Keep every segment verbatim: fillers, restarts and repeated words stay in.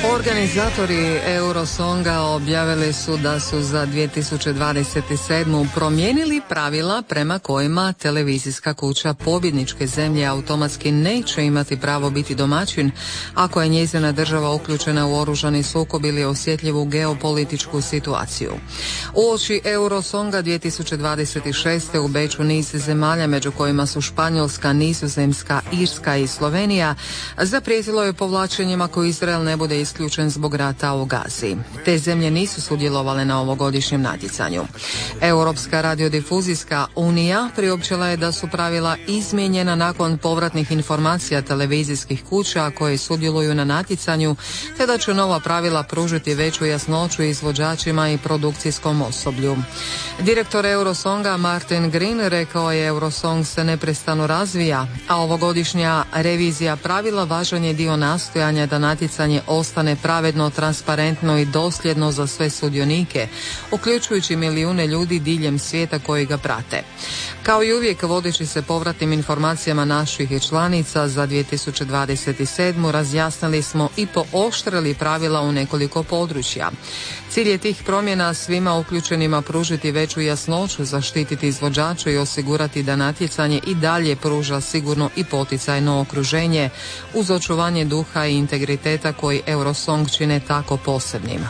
Organizatori Eurosonga objavili su da su za dvije tisuće dvadeset sedmu promijenili pravila prema kojima televizijska kuća pobjedničke zemlje automatski neće imati pravo biti domaćin ako je njezina država uključena u oružani sukob ili osjetljivu geopolitičku situaciju. Uoči Eurosonga dvije tisuće dvadeset šeste u Beču niz zemalja, među kojima su Španjolska, Nizozemska, Irska i Slovenija, zaprijetilo je povlačenjem ako Izrael ne bude isključen zbog rata u Gazi. Te zemlje nisu sudjelovale na ovogodišnjem natjecanju. Europska radiodifuzijska unija priopćila je da su pravila izmijenjena nakon povratnih informacija televizijskih kuća koje sudjeluju na natjecanju, te da će nova pravila pružiti veću jasnoću izvođačima i produkcijskom osoblju. Direktor Eurosonga Martin Green rekao je: Eurosong se neprestano razvija, a ovogodišnja revizija pravila važan je dio nastojanja da natjecanje ostane pravedno, transparentno i dosljedno za sve sudionike, uključujući milijune ljudi diljem svijeta koji ga prate. Kao i uvijek, vodeći se povratnim informacijama naših članica za dvije tisuće dvadeset sedmu, razjasnili smo i pooštrili pravila u nekoliko područja. Cilj je tih promjena svima uključenima pružiti veću jasnoću, zaštititi izvođače i osigurati da natjecanje i dalje pruža sigurno i poticajno okruženje uz očuvanje duha i integriteta koji Eurosong čine tako posebnim.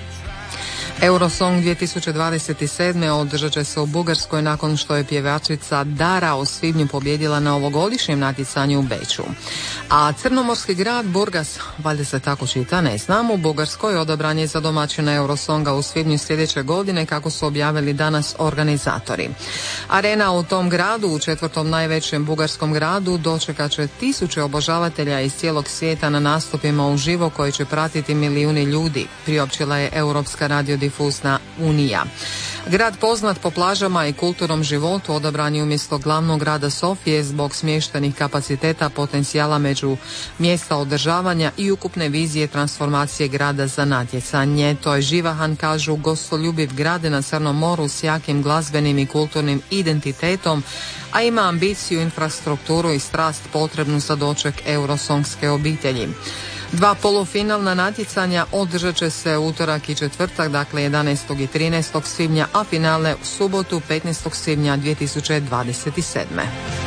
Eurosong dvije tisuće dvadeset sedme održat će se u Bugarskoj nakon što je pjevačica Dara u svibnju pobjedila na ovogodišnjem natjecanju u Beču. A crnomorski grad Burgas, valjda se tako čita, ne znam, u Bugarskoj odabran je za domaćina Eurosonga u svibnju sljedeće godine, kako su objavili danas organizatori. Arena u tom gradu, u četvrtom najvećem bugarskom gradu, dočekat će tisuće obožavatelja iz cijelog svijeta na nastupima uživo koje će pratiti milijuni ljudi, priopćila je Europska radiodifuzna unija. Grad poznat po plažama i kulturnom životu odabran je umjesto glavnog grada Sofije zbog smještenih kapaciteta, potencijala među mjesta održavanja i ukupne vizije transformacije grada za natjecanje. To je živahan, kažu, gostoljubiv grad na Crnom moru s jakim glazbenim i kulturnim identitetom, a ima ambiciju, infrastrukturu i strast potrebnu za doček eurosongske obitelji. Dva polufinalna natjecanja održat će se utorak i četvrtak, dakle jedanaestog i trinaestog svibnja, a finale u subotu petnaestog svibnja dvije tisuće dvadeset sedme.